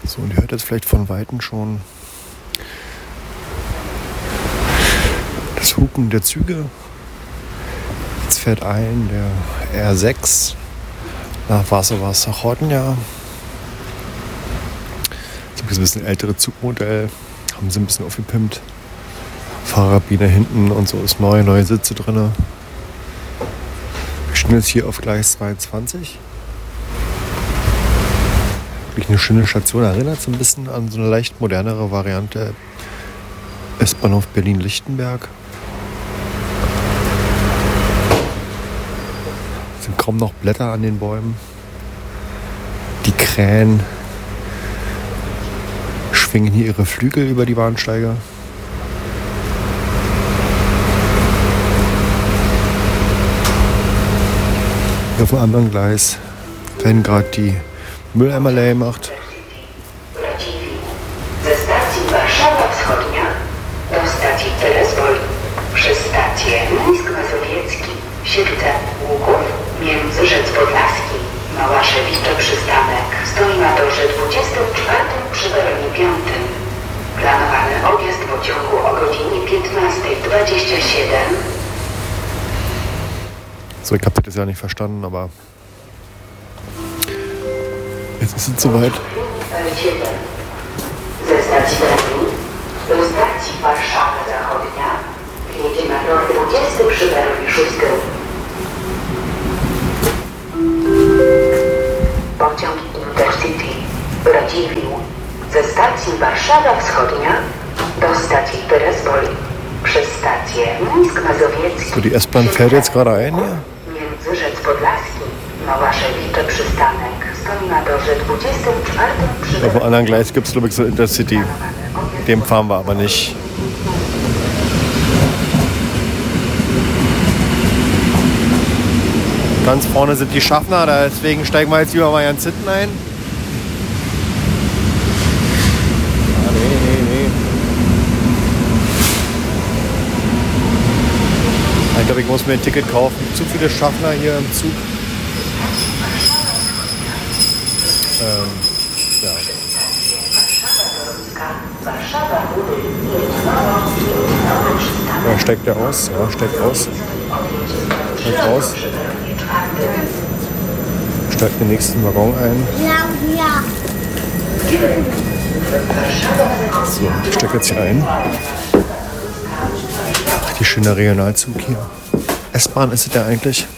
So, und ihr hört jetzt vielleicht von Weitem schon das Hupen der Züge. Jetzt fährt ein der R6 nach Warschau-Zachodnia. Das ist ein bisschen ältere Zugmodell. Haben sie ein bisschen aufgepimpt. Fahrerkabine hinten und so ist neu, neue Sitze drin. Wir stehen jetzt hier auf Gleis 22. Wirklich eine schöne Station. Erinnert so ein bisschen an so eine leicht modernere Variante S-Bahnhof Berlin-Lichtenberg. Es sind kaum noch Blätter an den Bäumen. Die Krähen schwingen hier ihre Flügel über die Bahnsteige. Hier auf dem anderen Gleis werden gerade die Mülleimer leer gemacht. Ze stacji Warszawa Wschodnia do stacji Terezpol przez stację Mińsk Mazowiecki, Siedlce, Łuków, Międzyrzec Podlaski, Małaszewicze Przystanek stoi na torze 24 przy peronie 5. Planowany odjazd pociągu o godzinie 15:27. So, ich habe das ja nicht verstanden, aber jetzt ist es soweit. Ze stacji Berlin do stacji Warszawa Zachodnia jedzie na tor 20 przy peronie 6. Pociąg Intercity Radziwiłł ze stacji Warszawa Wschodnia do stacji Terezpol przez stację Mińsk Mazowiecki. So, die S-Bahn fährt jetzt gerade ein hier. Międzyrzec Podlaski, Małaszewicze Przystanek stoi na torze 24 przy Auf dem anderen Gleis gibt es, glaube ich, so Intercity. Dem fahren wir aber nicht. Ganz vorne sind die Schaffner, deswegen steigen wir jetzt lieber mal ganz hinten ein. Ah, nee. Ich glaube, ich muss mir ein Ticket kaufen. Zu viele Schaffner hier im Zug. Ja. Ja, steigt der aus? Ja, steigt aus. Steigt aus. Steigt den nächsten Waggon ein. Ja. So, ich stecke jetzt hier ein. Ach, die schöne Regionalzug hier. S-Bahn ist es ja eigentlich.